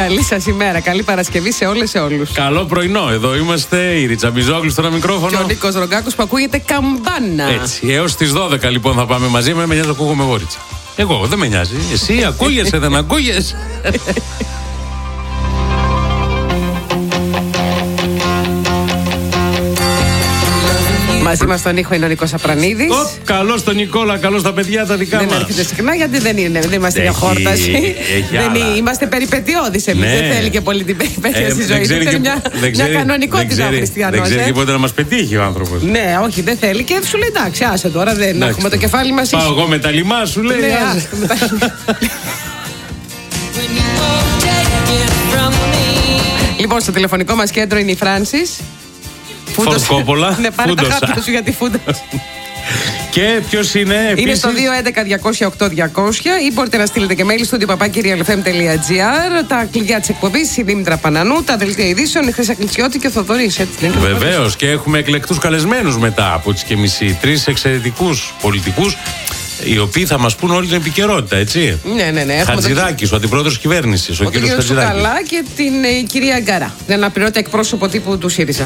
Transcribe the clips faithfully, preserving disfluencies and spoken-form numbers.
Καλή σας ημέρα, καλή Παρασκευή σε όλες, σε όλους. Καλό πρωινό, εδώ είμαστε η Ρίτσα Μπιζόγλου στο μικρόφωνο. Και ο Νίκος Ρογκάκος που ακούγεται καμπάνα. Έτσι, έως τις δώδεκα λοιπόν θα πάμε μαζί. Με νοιάζει να ακούγομαι εγώ, Ρίτσα. Εγώ, δεν με νοιάζει. Εσύ ακούγεσαι, δεν ακούγεσαι. Μαζί μας στον ήχο είναι ο Νίκος Απρανίδης. Καλώς τον Νικόλα, καλώς τα παιδιά τα δικά δεν μας. Δεν έρχεται συχνά γιατί δεν, είναι, δεν είμαστε για χόρταση. Δεν είναι, είμαστε περιπετειώδεις εμείς. Ναι. Δεν θέλει και πολύ την περιπέτεια ε, στη ζωή. Δεν θέλει μια, μια κανονικότητα ο Χριστιανός. Δεν ξέρει και πότε να μας πετύχει ο άνθρωπος. Ναι, όχι, δεν θέλει και σου λέει εντάξει, άσε τώρα, δεν εντάξει, έχουμε το κεφάλι μας. Πάω εγώ με τα λιμά, σου λέει. Ναι, λοιπόν, στο τηλεφωνικό μας κέντρο είναι η Φράνσις. Φουντοκόπολα. Ναι, πάρε τα χάπια σου για τη φούντα. Και ποιος είναι επίσης? Είναι στο δύο έντεκα διακόσια οκτώ διακόσια ή μπορείτε να στείλετε και mail στο παπάκι ρι ελ εφ εμ τελεία τζι άρ. Τα κλειδιά της εκπομπής, η Δήμητρα Πανανού, τα δελτία ειδήσεων, η Χρύσα Κλεισιώτη και ο Θοδωρής. Βεβαίως, και έχουμε εκλεκτούς καλεσμένους μετά από τις και μισή. Τρεις εξαιρετικούς πολιτικούς, οι οποίοι θα μας πούν όλη την επικαιρότητα, έτσι. Ναι, ναι, ναι. Χατζηδάκης, το... ο αντιπρόεδρος της κυβέρνησης, ο, ο κύριος Χατζηδάκης. Καλά και την ε, κυρία Γκάρα, την αναπληρώτη εκπρόσωπο τύπου του ΣΥΡΙΖΑ.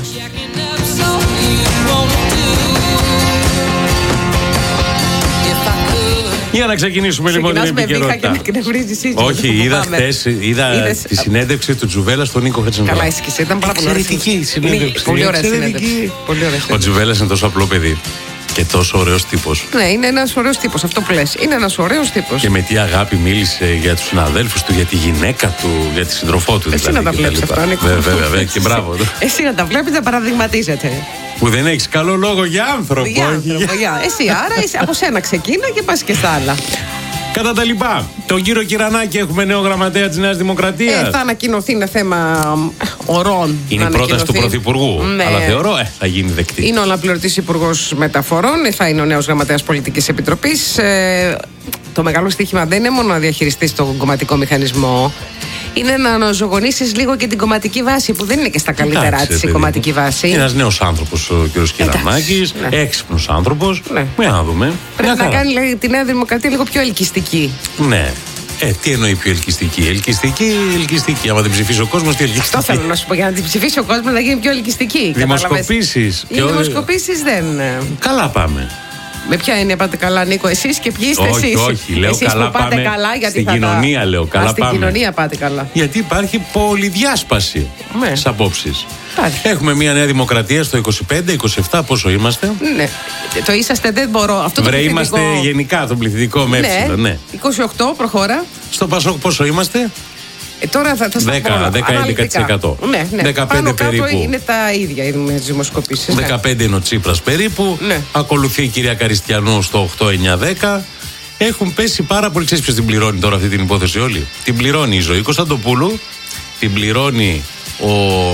Για να ξεκινήσουμε λοιπόν την επικαιρότητα. Όχι, είδα χθες τη συνέντευξη του Τζουβέλα στον Νίκο Χατζηνικολάου. Καλά, έσκησε, ήταν πάρα πολύ εξαιρετική συνέντευξη. Πολύ ωραία συνέντευξη. Ο Τζουβέλας είναι τόσο απλό παιδί. Και τόσο ωραίος τύπος. Ναι, είναι ένας ωραίος τύπος, αυτό που λες. Είναι ένας ωραίος τύπος. Και με τι αγάπη μίλησε για τους συναδέλφους του, για τη γυναίκα του, για τη συντροφό του. Εσύ δηλαδή, να τα βλέπεις αυτά, Νίκο. Βέβαια, βέβαια, και μπράβο. Εσύ να τα βλέπεις, να παραδειγματίζεται. Που δεν έχεις καλό λόγο για άνθρωπο. Για άνθρωπο, για. Εσύ άρα είσαι, από σένα ξεκίνα και πας και στα άλλα. Κατά τα λοιπά, τον κύριο Κυρανάκη έχουμε νέο γραμματέα της Νέας Δημοκρατίας. Ε, θα ανακοινωθεί, είναι θέμα ορών. Είναι η πρόταση του Πρωθυπουργού. Ναι. Αλλά θεωρώ ε, θα γίνει δεκτή. Είναι ο αναπληρωτής Υπουργός Μεταφορών, θα είναι ο νέος γραμματέας Πολιτικής Επιτροπής. Ε, το μεγάλο στοίχημα δεν είναι μόνο να διαχειριστείς τον κομματικό μηχανισμό. Είναι να αναζωογονήσεις λίγο και την κομματική βάση, που δεν είναι και στα καλύτερά της η κομματική βάση. Είναι ένας νέος άνθρωπος ο κ. Κυρανάκης, ναι. Έξυπνος άνθρωπος. Ναι. Για να δούμε. Πρέπει να κάνει λέει, τη Νέα Δημοκρατία λίγο πιο ελκυστική. Ναι. Ε, τι εννοεί πιο ελκυστική? Ελκυστική, ελκυστική. Άμα δεν ψηφίσει ο κόσμος, τι ελκυστική? Αυτό θέλω να σου πω. Για να την ψηφίσει ο κόσμος να γίνει πιο ελκυστική. Δημοσκοπήσεις. Οι δημοσκοπήσεις δεν. Καλά πάμε. Με ποια έννοια πάτε καλά, Νίκο, εσείς και ποιοι είστε εσείς? Όχι, όχι, λέω εσείς καλά που πάτε πάμε καλά, γιατί στην θα κοινωνία τα... λέω καλά Α, στην πάμε. Στην κοινωνία πάτε καλά. Γιατί υπάρχει πολυδιάσπαση ναι. στις απόψεις. Υπάρχει. Έχουμε μια Νέα Δημοκρατία στο είκοσι πέντε, είκοσι επτά, πόσο είμαστε? Ναι, το είσαστε δεν μπορώ. Αυτό το Βρε, πληθυντικό... είμαστε γενικά το πληθυντικό με έψιλο, ναι. είκοσι οκτώ, προχώρα. Στο Πασόκ πόσο είμαστε? Ε, τώρα θα, θα στα δέκα με έντεκα τοις εκατό. Ναι, ναι. δεκαπέντε πάνω περίπου. Κάτω είναι τα ίδια οι δημοσκοπήσεις. δεκαπέντε είναι ο Τσίπρας περίπου. Ναι. Ακολουθεί η κυρία Καριστιανού στο οκτώ εννιά δέκα. Έχουν πέσει πάρα πολύ. Ξέρεις ποιος την πληρώνει τώρα αυτή την υπόθεση όλη? Την πληρώνει η Ζωή Κωνσταντοπούλου. Την πληρώνει ο.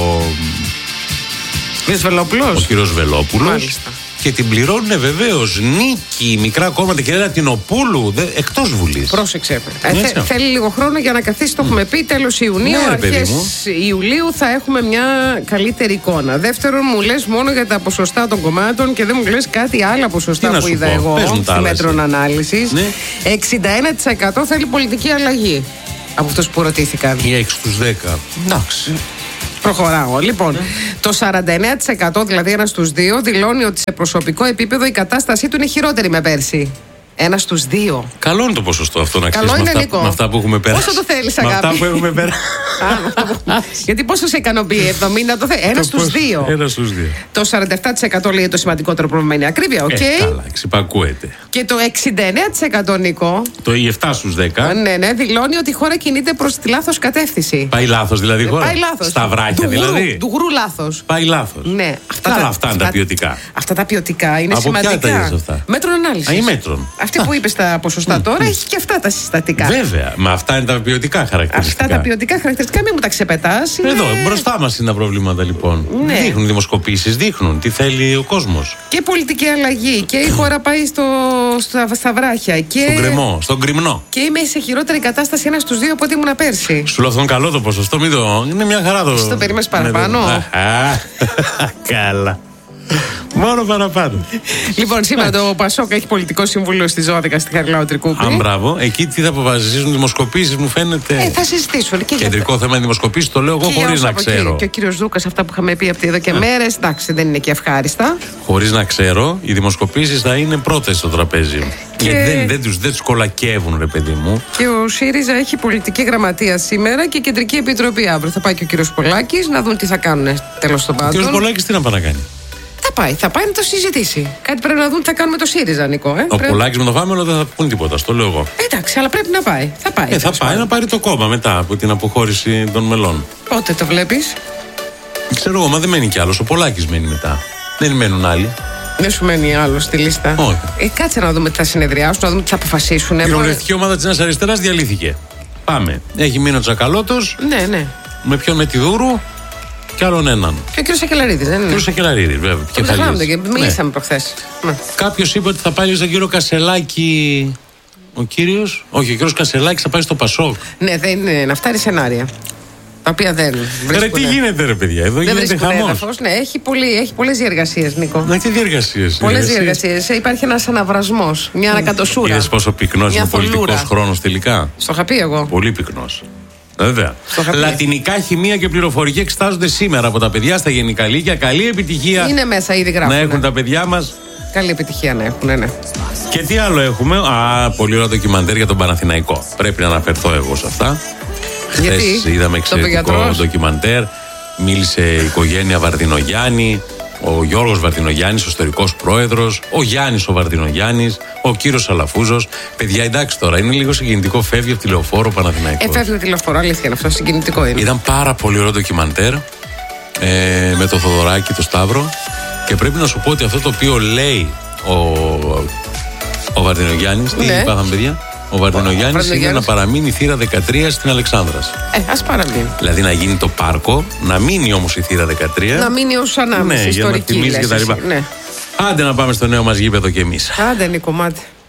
Βελόπουλος. Ο κύριος Βελόπουλος. Μάλιστα. Και την πληρώνουν βεβαίως Νίκη, μικρά κόμματα, κυρία Λατινοπούλου, εκτός Βουλής. Πρόσεξε. Ε, θε, θέλει λίγο χρόνο για να καθίσει, το έχουμε πει. Τέλος Ιουνίου, ναι, αρχές Ιουλίου θα έχουμε μια καλύτερη εικόνα. Δεύτερον, μου λες μόνο για τα ποσοστά των κομμάτων και δεν μου λες κάτι άλλα ποσοστά που είδα πω. εγώ στη μέτρων ανάλυσης. Ναι. εξήντα ένα τοις εκατό θέλει πολιτική αλλαγή από αυτούς που ρωτήθηκαν. Ή έξι στους δέκα. Εντάξει. Προχωράω. Λοιπόν, ναι. το σαράντα εννέα τοις εκατό, δηλαδή ένα στους δύο, δηλώνει ότι σε προσωπικό επίπεδο η κατάστασή του είναι χειρότερη με πέρσι. Ένα στους δύο. Καλό είναι το ποσοστό αυτό να ξέρεις. Καλό με, είναι, αυτά, με αυτά που έχουμε περάσει. Πόσο το θέλεις, αγάπη? Με αυτά που έχουμε περάσει. Γιατί πόσο σε ικανοποιεί? εβδομήντα το θέλει. Ένα στους δύο. Ένα στους δύο. Το σαράντα επτά τοις εκατό λέει το σημαντικότερο πρόβλημα είναι η ακρίβεια. Okay. Ε, καλά, εξυπακούεται. Και το εξήντα εννέα τοις εκατό, Νίκο. Το επτά στους δέκα. Ναι, ναι, δηλώνει ότι η χώρα κινείται προς τη λάθος κατεύθυνση. Πάει λάθος δηλαδή η χώρα. Πάει λάθος. Στα βράχια δηλαδή. Του γρου λάθος. Πάει λάθος. Ναι. Αυτά, καλά, τα, αυτά είναι τα ποιοτικά. Αυτά τα ποιοτικά είναι από σημαντικά. Ποια τα αυτά? Μέτρων ανάλυσης. Α, ή μέτρων. Αυτή που είπες τα ποσοστά τώρα έχει και αυτά τα συστατικά. Βέβαια. Μα αυτά είναι τα ποιοτικά χαρακτηριστικά. Αυτά τα ποιοτικά χαρακτηριστικά μην μου τα ξεπετάς. Είναι... Εδώ, μπροστά μας είναι τα προβλήματα λοιπόν. Ναι. Δείχνουν δημοσκοπήσεις, δείχνουν τι θέλει ο κόσμος. Και πολιτική αλλαγή. Και η χώρα πάει στο, στα, στα βράχια. Και... Στον κρεμό, στον κρυμνό. Και είμαι σε χειρότερη κατάσταση ένα στους δύο από ό,τι ήμουν πέρσι. Σου λέω αυτόν καλό το ποσοστό, μην το. Είναι μια χαρά το. Στο περίμενες παραπάνω. Καλά. Μόνο παραπάνω. Λοιπόν, σήμερα το Πασόκ έχει πολιτικό συμβούλιο στη δώδεκα στη Χαριλάου Τρικούπη. Αν μπράβο, εκεί τι θα αποφασίσουν, δημοσκοπήσεις μου φαίνεται. Ε, θα συζητήσουν. Και κεντρικό θέμα δημοσκοπήσεις, το λέω εγώ χωρίς να ξέρω. Και ο κύριος Δούκας, αυτά που είχαμε πει από εδώ και μέρες, εντάξει, δεν είναι και ευχάριστα. Χωρίς να ξέρω, οι δημοσκοπήσεις θα είναι πρώτες στο τραπέζι. Και... Γιατί δεν, δεν, τους, δεν τους κολακεύουν, ρε παιδί μου. Και ο ΣΥΡΙΖΑ έχει πολιτική γραμματεία σήμερα και κεντρική επιτροπή αύριο. Θα πάει και ο κύριος Πολάκης να δουν τι θα κάνουν τέλος των πάντων. Ο κύριος Πολάκης τι να πάει να κάνει. Θα πάει, θα πάει να το συζητήσει. Κάτι πρέπει να δουν τι θα κάνουμε το ΣΥΡΙΖΑ, Νικό. Ε? Ο πρέπει... Πολάκης με το Φάμελο δεν θα πούν τίποτα, στο λέω εγώ. Εντάξει, αλλά πρέπει να πάει. Θα πάει, ε, θα πάει να πάρει το κόμμα μετά από την αποχώρηση των μελών. Πότε το βλέπεις? Ξέρω εγώ, μα δεν μένει κι άλλος. Ο Πολάκης μένει μετά. Δεν μένουν άλλοι. Δεν σου μένει άλλο στη λίστα. Όχι. Ε, κάτσε να δούμε τι θα συνεδριάσουν, να δούμε τι θα αποφασίσουν. Η κοινοβουλευτική ομάδα της Νέας Αριστεράς διαλύθηκε. Πάμε. Έχει μείνει ο Τσακαλώτος. Ναι, ναι. Με ποιον, με τη Δούρου και άλλον έναν. Και ο κ. Σακελαρίδης, δεν είναι? Ο κ. Σακελαρίδης, βέβαια. Το ξεχνάμε, και μιλήσαμε ναι. προχθές. Ναι. Κάποιος είπε ότι θα πάει στον κύριο Κασελάκη. Ο κύριος. Όχι, ο κύριος Κασελάκης θα πάει στο Πασόκ. Ναι, δεν είναι. Να φτάρει σενάρια. Τα οποία δεν βρίσκουν. Ρε, τι γίνεται, ρε παιδιά, εδώ δεν γίνεται χαμός. Ναι, έχει, πολύ, έχει πολλές διεργασίες, Νίκο. Να, τι διεργασίες. Πολλές διεργασίες. Υπάρχει ένας αναβρασμός, μια ανακατοσούρα. Είδες πόσο πυκνός είναι ο πολιτικός χρόνος τελικά. Στο είχα πει εγώ. Πολύ πυκνός. Βέβαια. Λατινικά, χημεία και πληροφορική εξετάζονται σήμερα από τα παιδιά στα γενικά λύκεια. Καλή επιτυχία. Είναι μέσα, ήδη γράφουν. Να έχουν τα παιδιά μας. Καλή επιτυχία να έχουν, ναι. Και τι άλλο έχουμε? Α, πολύ ωραίο ντοκιμαντέρ για τον Παναθηναϊκό. Πρέπει να αναφερθώ εγώ σε αυτά. Χθες είδαμε εξαιρετικό ντοκιμαντέρ. Μίλησε η οικογένεια Βαρδινογιάννη, ο Γιώργος Βαρδινογιάννης, ο ιστορικός πρόεδρος, ο Γιάννης ο Βαρδινογιάννης, ο κύριος Αλαφούζος. Παιδιά, εντάξει τώρα, είναι λίγο συγκινητικό. Φεύγει από τη Λεωφόρο Παναθηναϊκός. Ε, φεύγει από τη Λεωφόρο, αλήθεια είναι αυτό, συγκινητικό είναι. Ήταν πάρα πολύ ωραίο ντοκιμαντέρ ε, με το Θοδωράκι, το Σταύρο. Και πρέπει να σου πω ότι αυτό το οποίο λέει ο, ο Βαρδινογιάννης, τι ναι. είπαμε παιδιά? Ο Βαρδινογιάννης είναι να παραμείνει η θύρα δεκατρία στην Αλεξάνδρας. Ε, ας παραμείνει. Δηλαδή να γίνει το πάρκο, να μείνει όμως η θύρα δεκατρία. Να μείνει ως ανάμεση, ναι, ιστορική. Για να θυμίζει και τα λοιπά. Ναι. Άντε να πάμε στο νέο μας γήπεδο κι εμείς. Άντε, είναι κομμάτι.